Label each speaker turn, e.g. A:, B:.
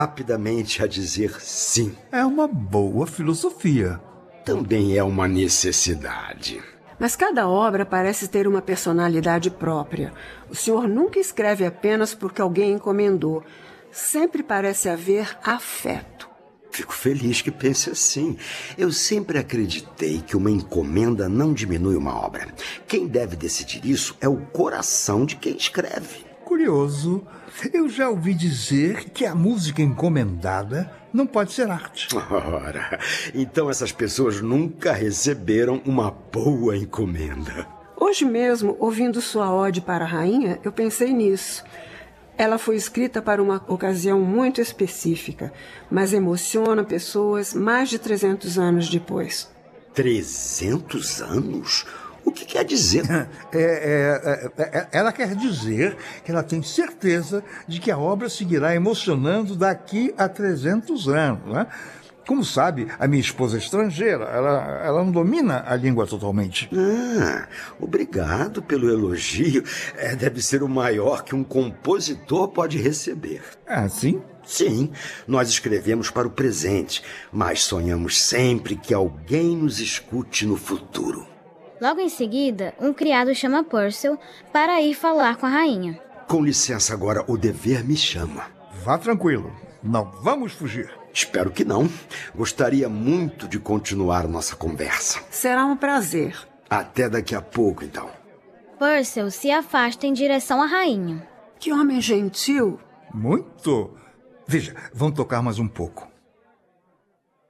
A: rapidamente a dizer sim.
B: É uma boa filosofia.
A: Também é uma necessidade.
C: Mas cada obra parece ter uma personalidade própria. O senhor nunca escreve apenas porque alguém encomendou. Sempre parece haver afeto.
A: Fico feliz que pense assim. Eu sempre acreditei que uma encomenda não diminui uma obra. Quem deve decidir isso é o coração de quem escreve.
B: Curioso. Eu já ouvi dizer que a música encomendada não pode ser arte.
A: Ora, então essas pessoas nunca receberam uma boa encomenda.
C: Hoje mesmo, ouvindo sua ode para a rainha, eu pensei nisso. Ela foi escrita para uma ocasião muito específica, mas emociona pessoas mais de 300 anos depois.
A: 300 anos? O que quer dizer?
B: Ela quer dizer que ela tem certeza de que a obra seguirá emocionando daqui a 300 anos, né? Como sabe, a minha esposa é estrangeira, ela não domina a língua totalmente.
A: Obrigado pelo elogio. Deve ser o maior que um compositor pode receber.
B: Ah, sim?
A: Sim, nós escrevemos para o presente, mas sonhamos sempre que alguém nos escute no futuro.
D: Logo em seguida, um criado chama Purcell para ir falar com a rainha.
A: Com licença agora, o dever me chama.
B: Vá tranquilo, não vamos fugir.
A: Espero que não. Gostaria muito de continuar nossa conversa.
C: Será um prazer.
A: Até daqui a pouco, então.
D: Purcell se afasta em direção à rainha.
C: Que homem gentil.
B: Muito. Veja, vamos tocar mais um pouco.